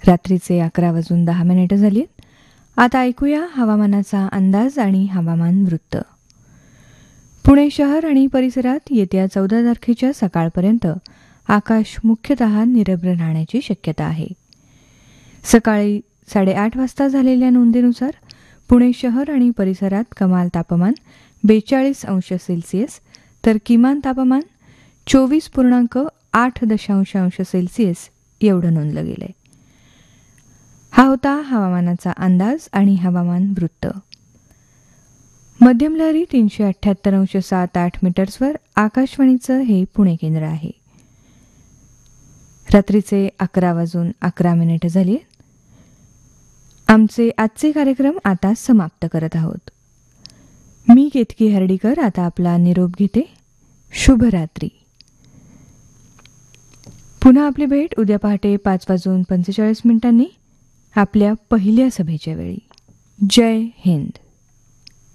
रात्रीचे 11:10 झाली. आता ऐकूया हवामानाचा अंदाज आणि हवामान वृत्त. पुणे शहर आणि परिसरात येत्या 14 तारखेच्या सकाळपर्यंत आकाश मुख्यतः निरभ्र राहण्याची शक्यता आहे. सकाळी 8:30 वाजता झालेल्या नोंदीनुसार पुणे शहर आणि परिसरात कमाल तापमान 42 अंश सेल्सिअस तर किमान तापमान 24.8 अंश सेल्सिअस एवढं नोंदलं गेलंय. हा होता हवामानाचा अंदाज आणि हवामान वृत्त. मध्यम लहरी 378.78 मीटर्सवर आकाशवाणीचं हे पुणे केंद्र आहे. रात्रीचे 11:11 झाले. आमचे आजचे कार्यक्रम आता समाप्त करत आहोत. मी केतकी हर्डीकर आता आपला निरोप घेते. शुभरात्री. पुन्हा आपली भेट उद्या पहाटे 5:45 आपल्या पहिल्या सभेच्या वेळी. जय हिंद.